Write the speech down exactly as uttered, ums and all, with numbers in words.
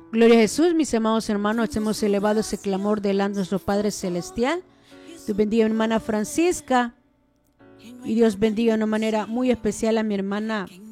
Gloria a Jesús, mis amados hermanos, hemos elevado ese clamor delante de nuestro Padre Celestial. Dios bendiga a mi hermana Francisca y Dios bendiga de una manera muy especial a mi hermana